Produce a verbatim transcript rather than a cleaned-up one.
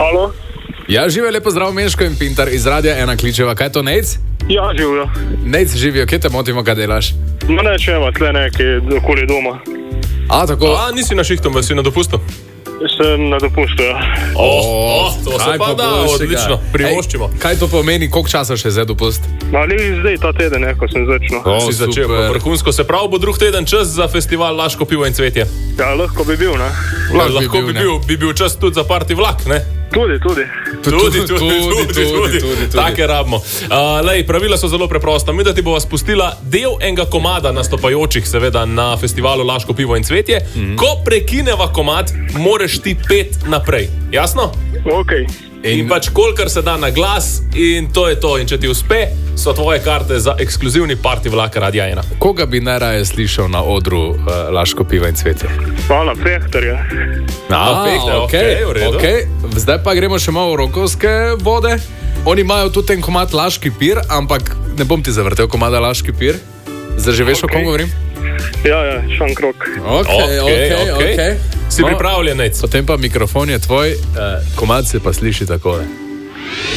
Halo? Ja, živijo, lepo zdrav, Meško in Pintar iz Radia ena kličeva. Kaj je to, Nejc? Ja, živijo. Nejc živijo, kje te motimo, kaj delaš? Ma ne, če ima tle nekaj okoli doma. A, tako? A, nisi na šihtom, si na dopustu? Sem na dopustu, ja. O, oh, to se pa da, odlično, privoščimo. Ej, kaj to pomeni, koliko časa še zdaj dopust? Ma ali zdaj ta teden, ne, ko sem začel. O, si začel, super. vrhunsko, se pravi, bo drug teden čas za festival Laško pivo in cvetje. Ja, lahko bi bil, ne. Lahko, lahko bi, bi bil, bil, bi bil čas tudi za party vlak, ne? Tudi, tudi. Tudi, tudi, tudi, tudi, tudi, tudi. Take rabimo. Uh, lej, pravila so zelo preprosta. Mi da ti bova spustila del enega komada nastopajočih, seveda, na festivalu Laško pivo in cvetje. Mm-hmm. Ko prekineva komad, moreš ti pet naprej. Jasno? Okej. In, in pač kolikor se da na glas, in to je to. In če ti uspe, so tvoje karte za ekskluzivni party vlak Radia ena. Koga bi najraje slišal na odru uh, Laško pivo in cvetje? Hvala, Fehterja. A, Fehter, okay, okej, v redu. okay. Zdaj pa gremo še malo v rokovske vode. Oni imajo tudi ten komad Laški pir, ampak ne bom ti zavrtel komada Laški pir. Zdaj že veš, okay. O kom govorim? Ja, ja, šan krok. Ok, Okej, ok, okej. ok. Si pripravljen, Nejc? Potem pa mikrofon je tvoj, eh, komad se pa sliši takole.